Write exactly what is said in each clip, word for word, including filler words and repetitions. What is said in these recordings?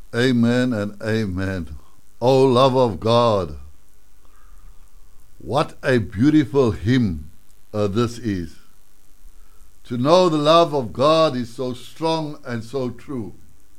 Amen and amen. O love of God, what a beautiful hymn uh, this is. To know the love of God is so strong and so true.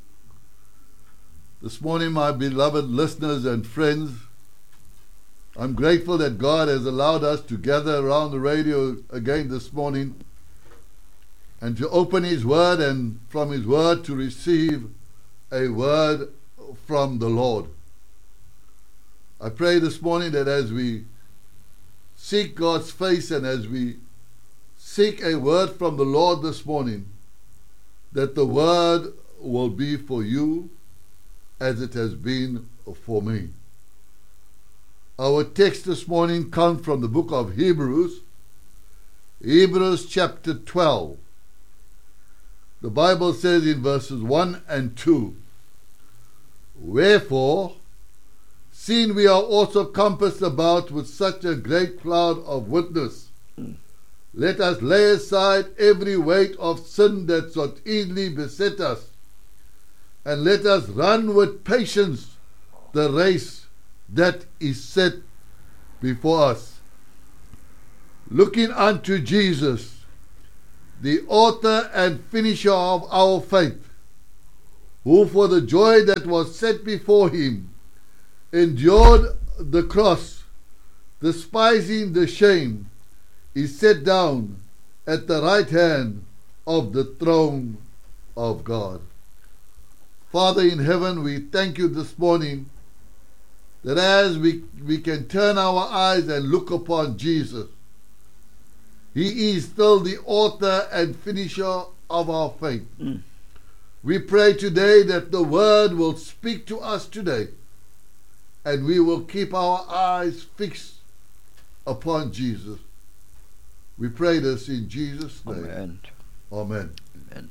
This morning, my beloved listeners and friends, I'm grateful that God has allowed us to gather around the radio again this morning and to open His Word, and from His Word to receive a word from the Lord. I pray this morning that as we seek God's face and as we seek a word from the Lord this morning, that the word will be for you as it has been for me. Our text this morning comes from the book of Hebrews, Hebrews chapter twelve. The Bible says in verses one and two, "Wherefore, seeing we are also compassed about with such a great cloud of witness, mm. let us lay aside every weight of sin that so easily beset us, and let us run with patience the race that is set before us, looking unto Jesus, the author and finisher of our faith, who for the joy that was set before him endured the cross, despising the shame, is set down at the right hand of the throne of God." Father in heaven, we thank you this morning that as we, we can turn our eyes and look upon Jesus, He is still the author and finisher of our faith. Mm. We pray today that the word will speak to us today, and we will keep our eyes fixed upon Jesus. We pray this in Jesus' name. Amen. Amen. Amen.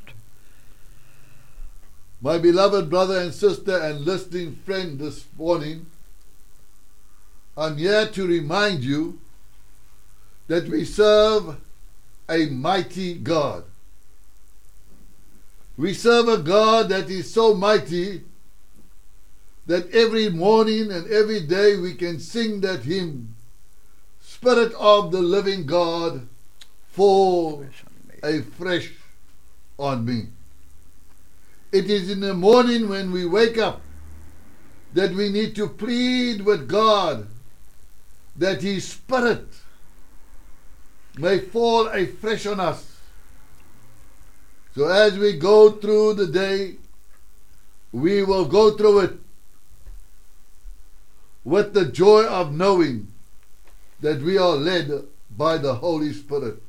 My beloved brother and sister and listening friend, this morning, I'm here to remind you that we serve a mighty God. We serve a God that is so mighty that every morning and every day we can sing that hymn, "Spirit of the living God, fall afresh on me." It is in the morning when we wake up that we need to plead with God that His Spirit may fall afresh on us. So as we go through the day, we will go through it with the joy of knowing that we are led by the Holy Spirit.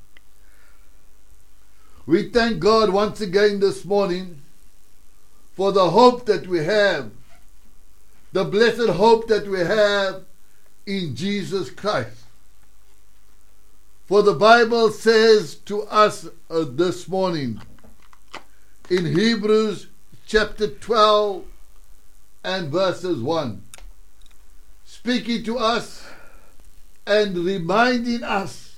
We thank God once again this morning for the hope that we have, the blessed hope that we have in Jesus Christ. For the Bible says to us uh, this morning in Hebrews chapter twelve and verses one, speaking to us and reminding us,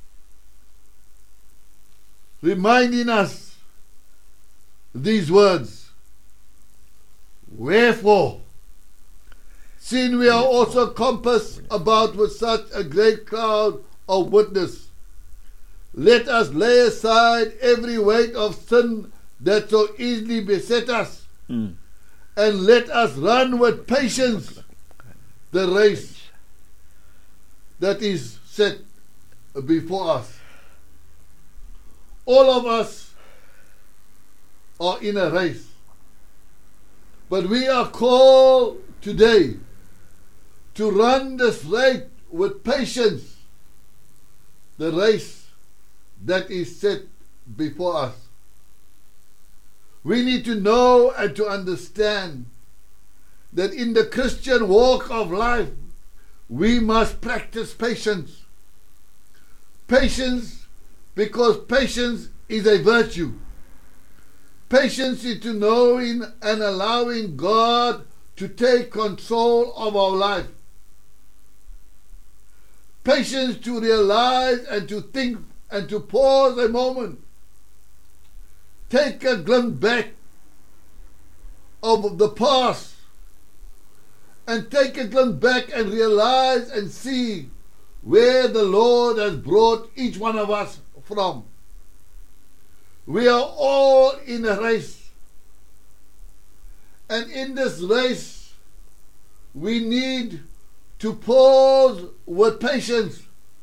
reminding us these words, "Wherefore, seeing we are also compassed about with such a great cloud of witness, let us lay aside every weight of sin that so easily beset us, mm. and let us run with patience the race that is set before us." All of us are in a race, but we are called today to run this race with patience, the race that is set before us. We need to know and to understand that in the Christian walk of life, we must practice patience. Patience, because patience is a virtue. Patience is to knowing and allowing God to take control of our life. Patience to realize and to think and to pause a moment. Take a glimpse back of the past and take a glimpse back and realize and see where the Lord has brought each one of us from. We are all in a race. And in this race, we need to pause with patience.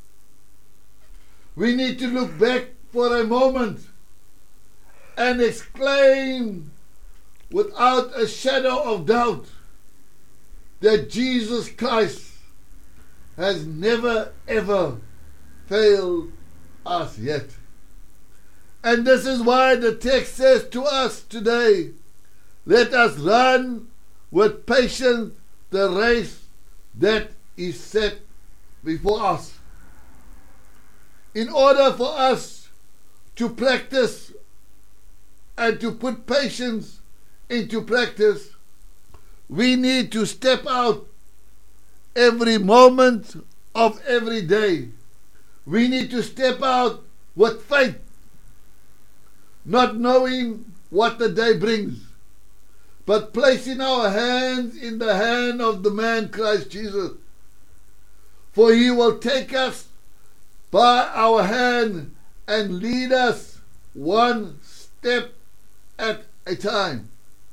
We need to look back for a moment and exclaim without a shadow of doubt that Jesus Christ has never ever failed us yet. And this is why the text says to us today, let us run with patience the race that is set before us. In order for us to practice and to put patience into practice, we need to step out every moment of every day. We need to step out with faith, not knowing what the day brings, but placing our hands in the hand of the man Christ Jesus. For he will take us by our hand and lead us one step at a time.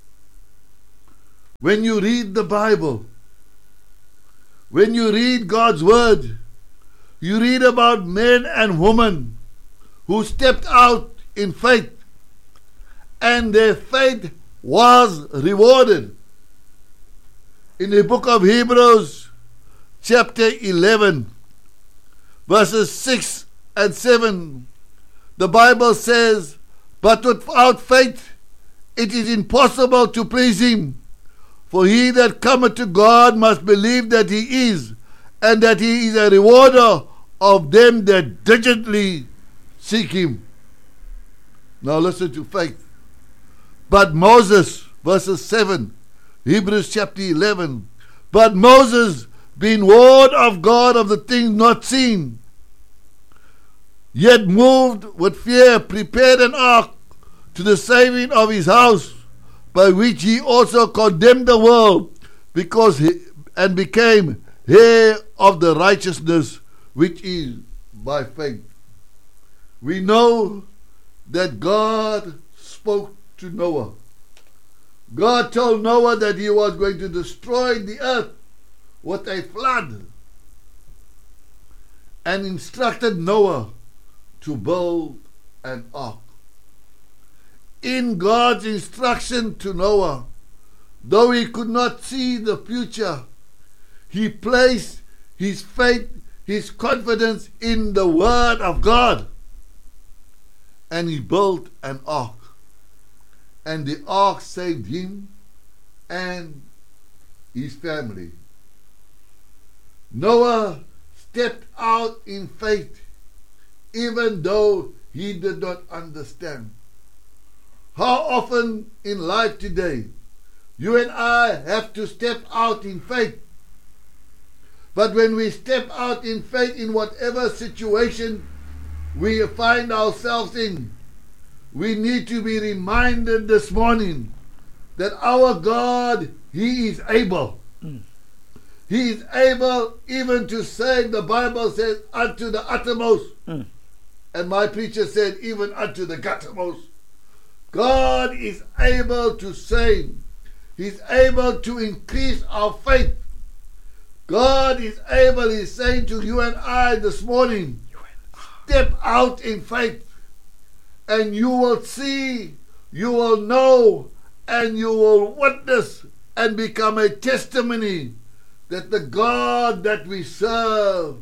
When you read the Bible, when you read God's Word, you read about men and women who stepped out in faith, and their faith was rewarded. In the book of Hebrews, chapter eleven, verses six and seven, the Bible says, but without faith it is impossible to please him. For he that cometh to God must believe that he is, and that he is a rewarder of them that diligently seek him. Now listen to faith. But Moses, verses seven, Hebrews chapter eleven, but Moses, being warned of God of the things not seen, yet moved with fear, prepared an ark to the saving of his house, by which he also condemned the world, because he, and became heir of the righteousness which is by faith. We know that God spoke to Noah. God told Noah that he was going to destroy the earth with a flood, and instructed Noah to build an ark. In God's instruction to Noah, though he could not see the future, he placed his faith, his confidence in the Word of God, and he built an ark. And the ark saved him and his family. Noah stepped out in faith, even though he did not understand. How often in life today, you and I have to step out in faith. But when we step out in faith in whatever situation we find ourselves in, we need to be reminded this morning that our God, he is able. Mm. He is able even to save, the Bible says, unto the uttermost. Mm. And my preacher said, even unto the guttermost. God is able to save. He's able to increase our faith. God is able, he's saying to you and I this morning, step out in faith, and you will see, you will know, and you will witness and become a testimony that the God that we serve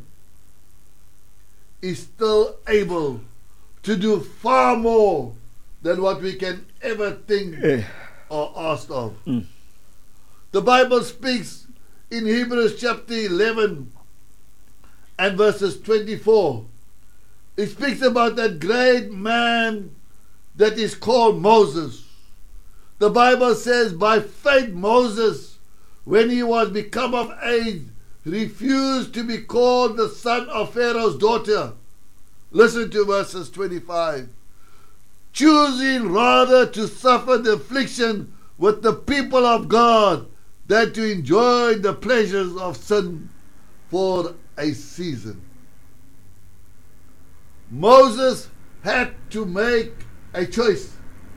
is still able to do far more than what we can ever think or ask of. Mm. The Bible speaks in Hebrews chapter eleven and verses twenty-four. It speaks about that great man that is called Moses. The Bible says, by faith Moses, when he was become of age, refused to be called the son of Pharaoh's daughter. Listen to verses twenty-five. Choosing rather to suffer the affliction with the people of God than to enjoy the pleasures of sin for a season. Moses had to make a choice.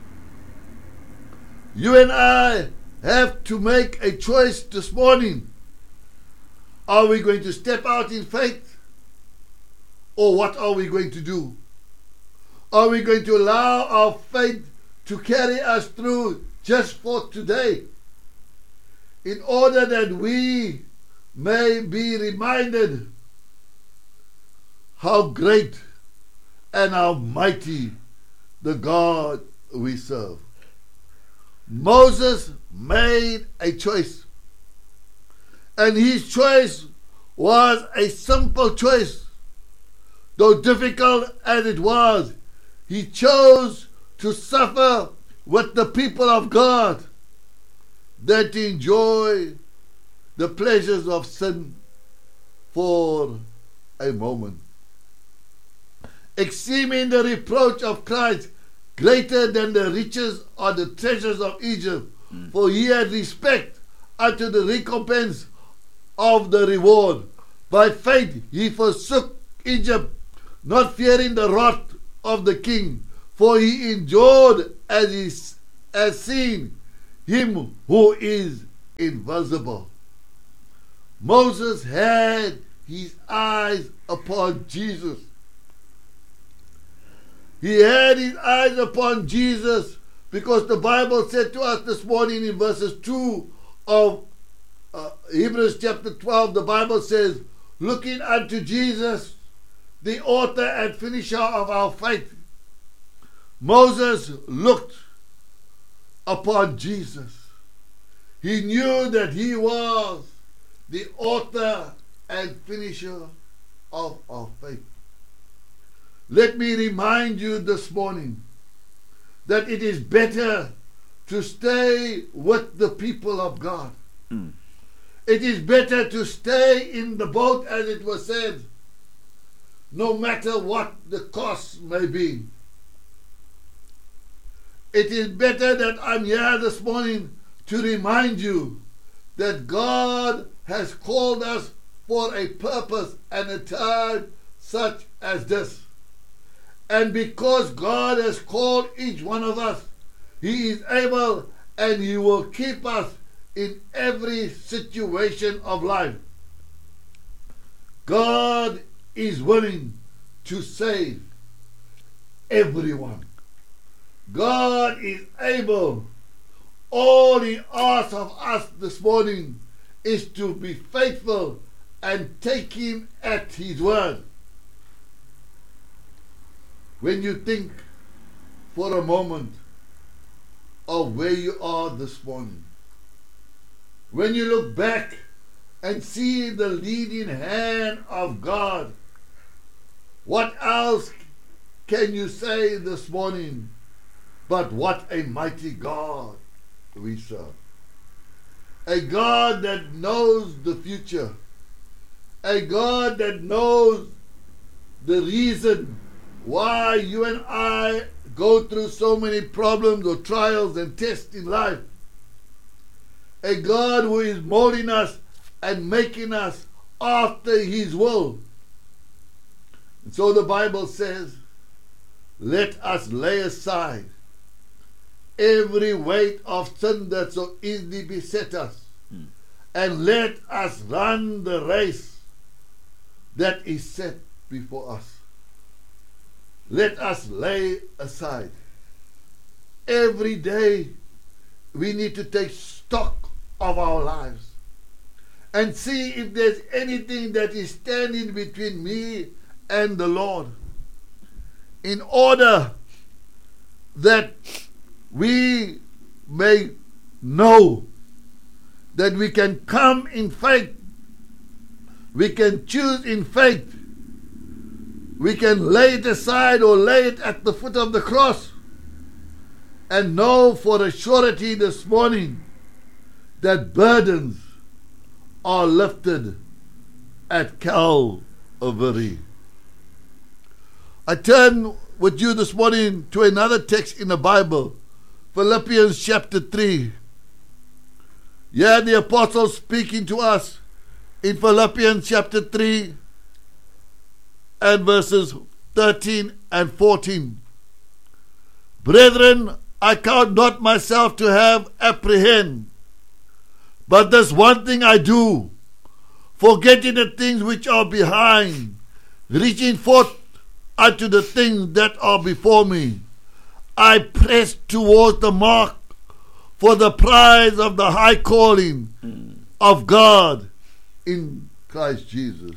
You and I have to make a choice this morning. Are we going to step out in faith? Or what are we going to do? Are we going to allow our faith to carry us through just for today, in order that we may be reminded how great and how mighty the God we serve? Moses made a choice, and his choice was a simple choice. Though difficult as it was, he chose to suffer with the people of God than to enjoy the pleasures of sin for a moment. Esteeming the reproach of Christ greater than the riches or the treasures of Egypt, mm. for he had respect unto the recompense of the reward. By faith he forsook Egypt, not fearing the wrath of the king, for he endured as he has seen him who is invisible. Moses had his eyes upon Jesus. He had his eyes upon Jesus because the Bible said to us this morning in verses two of uh, Hebrews chapter twelve, the Bible says, looking unto Jesus, the author and finisher of our faith. Moses looked upon Jesus. He knew that he was the author and finisher of our faith. Let me remind you this morning that it is better to stay with the people of God. Mm. It is better to stay in the boat, as it was said, no matter what the cost may be. It is better that I'm here this morning to remind you that God has called us for a purpose and a time such as this. And because God has called each one of us, he is able and he will keep us in every situation of life. God is willing to save everyone. God is able. All he asks of us this morning is to be faithful and take him at his word. When you think for a moment of where you are this morning, when you look back and see the leading hand of God, what else can you say this morning but what a mighty God we serve? A God that knows the future, a God that knows the reason why you and I go through so many problems or trials and tests in life. A God who is molding us and making us after his will. And so the Bible says, let us lay aside every weight of sin that so easily beset us, mm. and let us run the race that is set before us. Let us lay aside. Every day we need to take stock of our lives and see if there's anything that is standing between me and the Lord, in order that we may know that we can come in faith, we can choose in faith, we can lay it aside or lay it at the foot of the cross, and know for a surety this morning that burdens are lifted at Calvary. I turn with you this morning to another text in the Bible, Philippians chapter three, Here the apostle speaking to us in Philippians chapter three and verses thirteen and fourteen. Brethren, I count not myself to have apprehend, but this one thing I do, forgetting the things which are behind, reaching forth unto the things that are before me, I press towards the mark for the prize of the high calling mm. of God in Christ Jesus.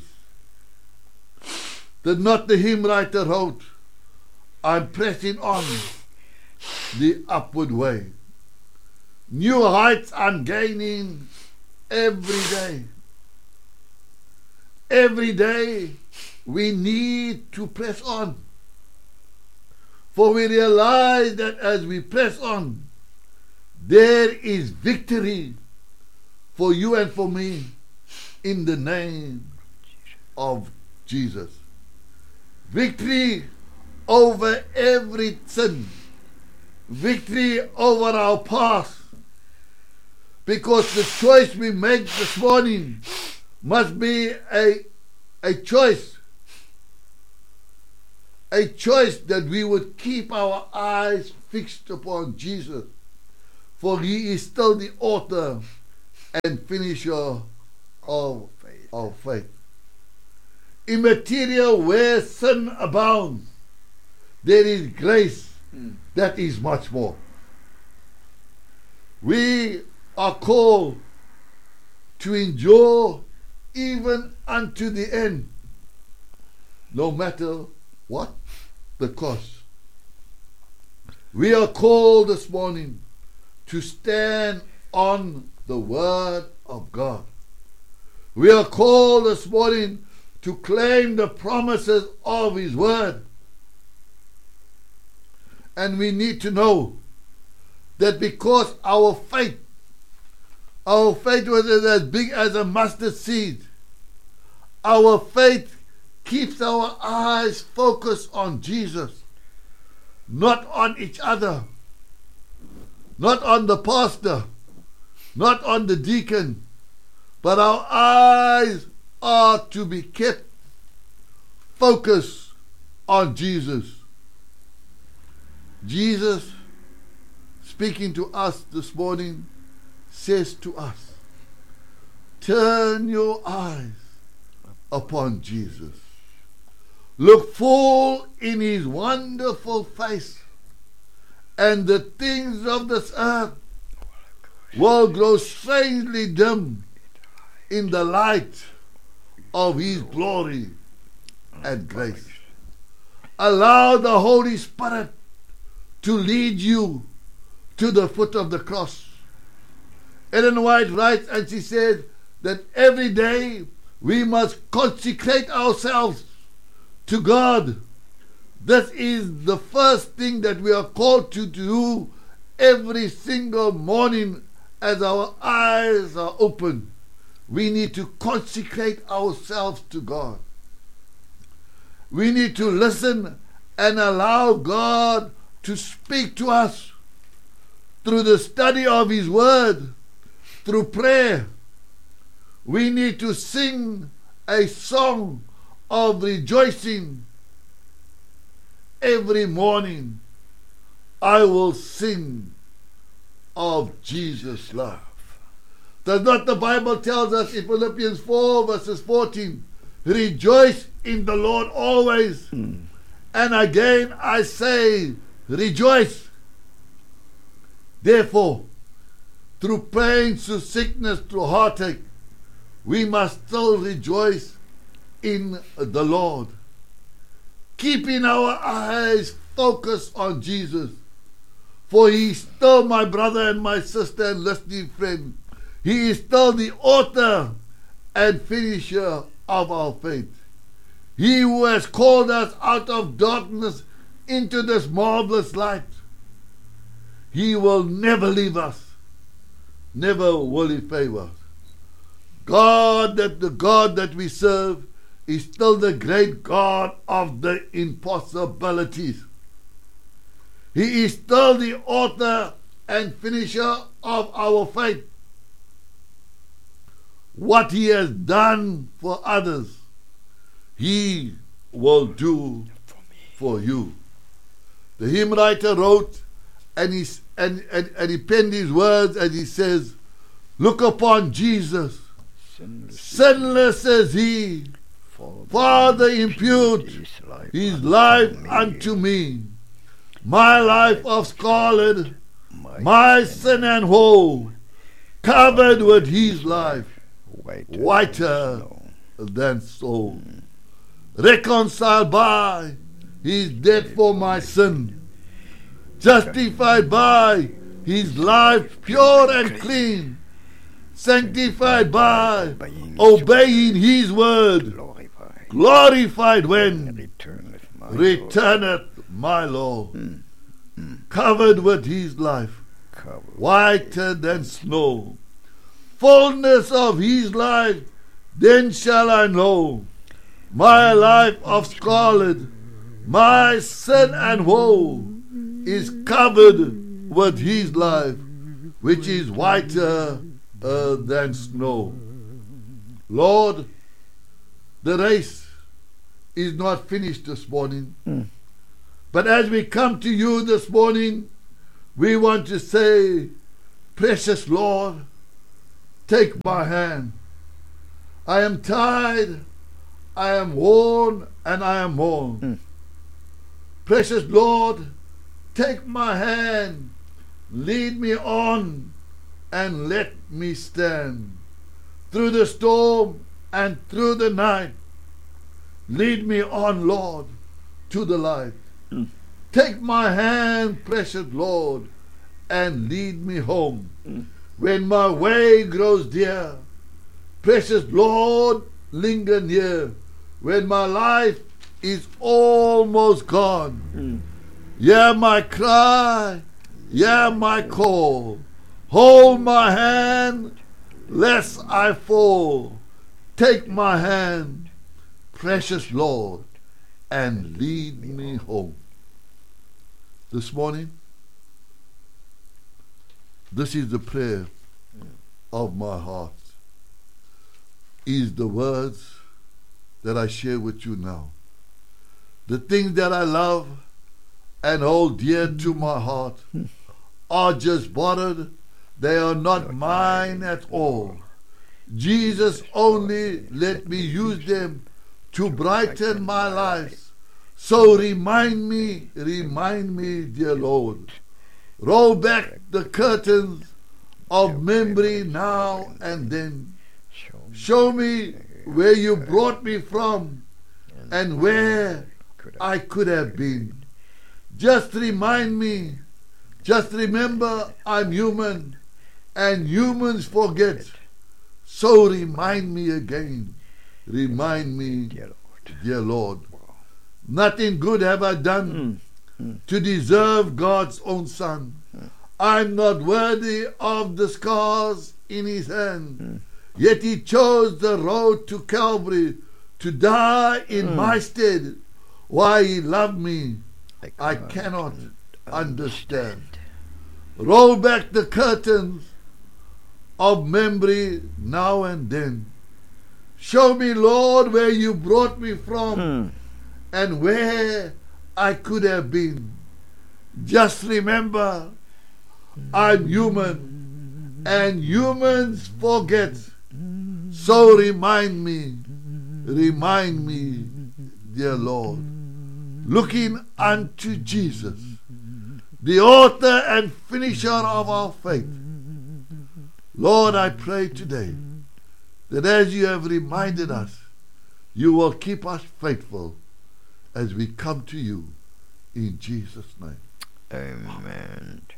That not the hymn writer wrote, I'm pressing on the upward way. New heights I'm gaining every day. Every day we need to press on. For we realize that as we press on, there is victory for you and for me in the name of Jesus. Victory over every sin. Victory over our past. Because the choice we make this morning must be a, a choice. A choice that we would keep our eyes fixed upon Jesus. For he is still the author and finisher of faith. Of faith. In material where sin abounds, there is grace mm. that is much more. We are called to endure even unto the end, no matter what the cost. We are called this morning to stand on the word of God. We are called this morning to claim the promises of his word. And we need to know that because our faith, our faith was as big as a mustard seed, our faith keeps our eyes focused on Jesus, not on each other, not on the pastor, not on the deacon, but our eyes are to be kept focused on Jesus. Jesus, speaking to us this morning, says to us, turn your eyes upon Jesus. Look full in his wonderful face, and the things of this earth will grow strangely dim in the light of his glory and grace. Allow the Holy Spirit to lead you to the foot of the cross. Ellen White writes, and she said that every day we must consecrate ourselves to God. This is the first thing that we are called to do every single morning as our eyes are open. We need to consecrate ourselves to God. We need to listen and allow God to speak to us through the study of his word, through prayer. We need to sing a song of rejoicing every morning. I will sing of Jesus' love. Does not the Bible tells us in Philippians four verses fourteen, rejoice in the Lord always. Mm. And again I say, rejoice. Therefore, through pain, through sickness, through heartache, we must still rejoice in the Lord. Keeping our eyes focused on Jesus. For he is still my brother and my sister and listening friend. He is still the author and finisher of our faith. He who has called us out of darkness into this marvelous light. He will never leave us. Never will he fail us. God, that the God that we serve is still the great God of the impossibilities. He is still the author and finisher of our faith. what he has done for others, he will do for you. The hymn writer wrote, and he, and, and, and he penned his words, and he says, look upon Jesus, sinless, sinless as he, Father, impute his life, his life unto me. My life of scarlet, my, my sin and woe, covered with his life, whiter, whiter than snow. Mm. Reconciled by his death for my sin, justified by his life pure and clean, sanctified by obeying his word, glorified when returneth my Lord, mm. Mm. covered with his life, whiter than snow. Fullness of his life, then shall I know. My life of scarlet, my sin and woe, is covered with his life, which is whiter uh, than snow. Lord, the race is not finished this morning. Mm. But as we come to you this morning, we want to say, precious Lord, take my hand. I am tired, I am worn, and I am worn. Mm. Precious Lord, take my hand, lead me on, and let me stand. Through the storm and through the night, lead me on, Lord, to the light. Mm. Take my hand, precious Lord, and lead me home. Mm. When my way grows dear, precious Lord, linger near. When my life is almost gone, mm. hear my cry, hear my call. Hold my hand, lest I fall. Take my hand, precious Lord, and lead me home. This morning, this is the prayer of my heart, is the words that I share with you now. The things that I love and hold dear to my heart are just borrowed. They are not mine at all. Jesus only let me use them to brighten my life. So remind me, remind me, dear Lord. Roll back the curtains of memory now and then. Show me where you brought me from and where I could have been. Just remind me, just remember I'm human and humans forget. So remind me again, remind me, dear Lord. Nothing good have I done mm. Mm. to deserve God's own Son. Mm. I'm not worthy of the scars in his hand. Mm. Yet he chose the road to Calvary to die in mm. my stead. Why he loved me, I, I cannot understand. understand. Roll back the curtains of memory now and then. Show me, Lord, where you brought me from. Mm. And where I could have been. Just remember, I'm human, and humans forget. So remind me, remind me, dear Lord, looking unto Jesus, the author and finisher of our faith. Lord, I pray today that as you have reminded us, you will keep us faithful as we come to you in Jesus' name. Amen.